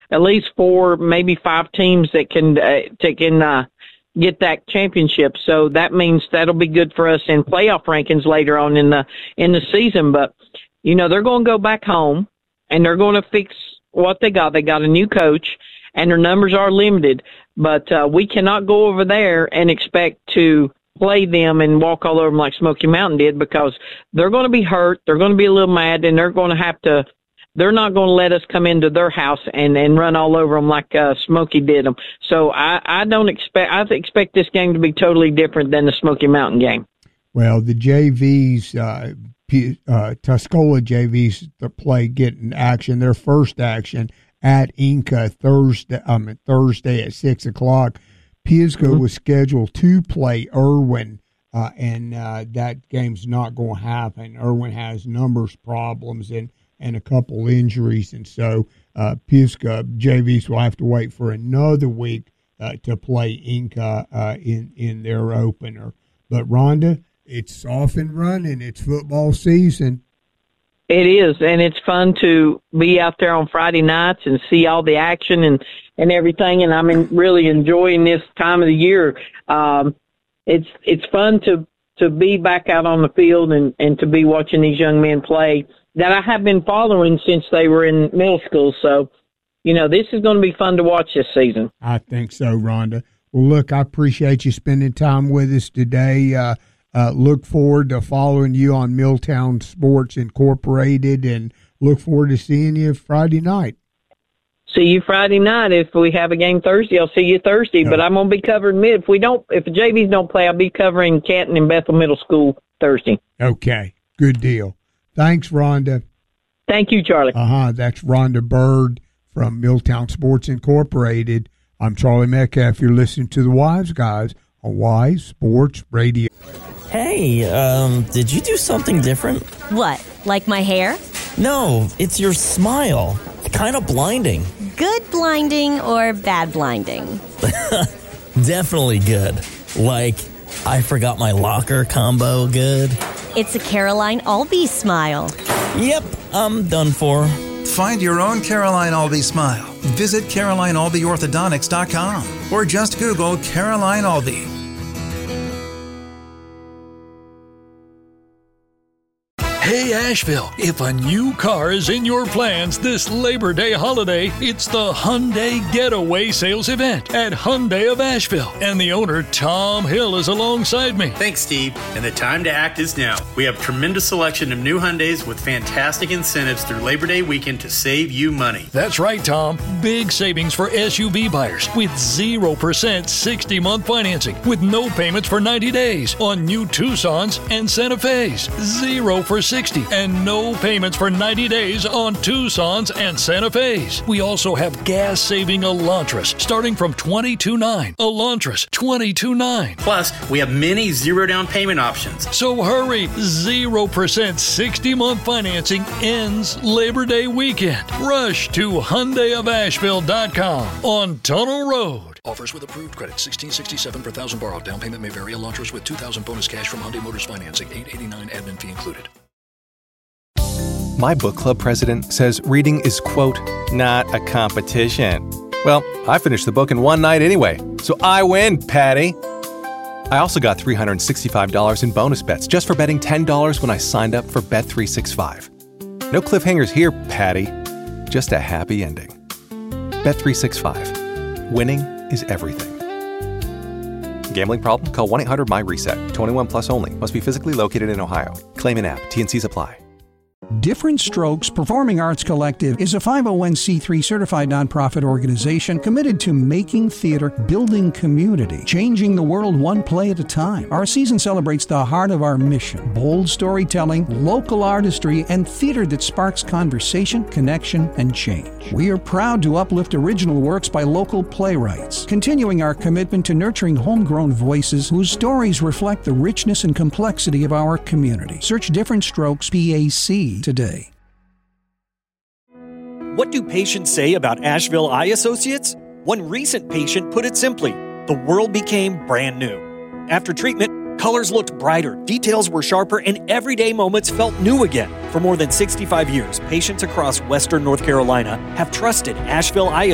at least 4, maybe 5 teams that can get that championship. So that means that'll be good for us in playoff rankings later on in the season. But, you know, they're going to go back home and they're going to fix what they got. They got a new coach and their numbers are limited, but we cannot go over there and expect to play them and walk all over them like Smoky Mountain did, because they're going to be hurt. They're going to be a little mad, and they're going to have to. They're not going to let us come into their house and run all over them like Smoky did them. So I expect this game to be totally different than the Smoky Mountain game. Well, the JVs, Tuscola JVs getting action, their first action at Inca Thursday at 6:00. Pisgah was scheduled to play Irwin, and that game's not going to happen. Irwin has numbers problems and a couple injuries, and so Pisgah JVs will have to wait for another week to play Inca in their opener. But Rhonda, it's off and running. It's football season. It is, and it's fun to be out there on Friday nights and see all the action and everything, and I'm really enjoying this time of the year. It's fun to be back out on the field and to be watching these young men play that I have been following since they were in middle school. So, you know, this is going to be fun to watch this season. I think so, Rhonda. Well, look, I appreciate you spending time with us today. Look forward to following you on Milltown Sports Incorporated, and look forward to seeing you Friday night. See you Friday night. If we have a game Thursday, I'll see you Thursday. No. But I'm going to be covering if the JVs don't play, I'll be covering Canton and Bethel Middle School Thursday. Okay, good deal. Thanks, Rhonda. Thank you, Charlie. That's Rhonda Bird from Milltown Sports Incorporated. I'm Charlie Metcalf. You're listening to the Wise Guys on Wise Sports Radio. Hey, did you do something different? What, like my hair? No, it's your smile. Kind of blinding. Good blinding or bad blinding? Definitely good. Like, I forgot my locker combo good. It's a Caroline Albee smile. Yep, I'm done for. Find your own Caroline Albee smile. Visit CarolineAlbeeOrthodontics.com or just Google Caroline Albee. Hey Asheville, if a new car is in your plans this Labor Day holiday, it's the Hyundai Getaway Sales Event at Hyundai of Asheville. And the owner, Tom Hill, is alongside me. Thanks, Steve. And the time to act is now. We have a tremendous selection of new Hyundais with fantastic incentives through Labor Day weekend to save you money. That's right, Tom. Big savings for SUV buyers with 0% 60-month financing with no payments for 90 days on new Tucsons and Santa Fe's. 0 for 60 and no payments for 90 days on Tucsons and Santa Fe's. We also have gas-saving Elantras starting from $22,900. Elantras, $22,900. Plus, we have many zero-down payment options. So hurry, 0% 60-month financing ends Labor Day weekend. Rush to HyundaiofAsheville.com on Tunnel Road. Offers with approved credit, $1,667 per thousand borrowed. Down payment may vary. Elantras with $2,000 bonus cash from Hyundai Motors Financing. $889 admin fee included. My book club president says reading is, quote, not a competition. Well, I finished the book in one night anyway, so I win, Patty. I also got $365 in bonus bets just for betting $10 when I signed up for Bet365. No cliffhangers here, Patty. Just a happy ending. Bet365. Winning is everything. Gambling problem? Call 1-800-MY-RESET. 21 plus only. Must be physically located in Ohio. Claim and app. T&Cs apply. Different Strokes Performing Arts Collective is a 501c3 certified nonprofit organization committed to making theater, building community, changing the world one play at a time. Our season celebrates the heart of our mission: bold storytelling, local artistry, and theater that sparks conversation, connection, and change. We are proud to uplift original works by local playwrights, continuing our commitment to nurturing homegrown voices whose stories reflect the richness and complexity of our community. Search Different Strokes PAC today. What do patients say about Asheville Eye Associates? One recent patient put it simply: the world became brand new. After treatment, colors looked brighter, details were sharper, and everyday moments felt new again. For more than 65 years, patients across Western North Carolina have trusted Asheville Eye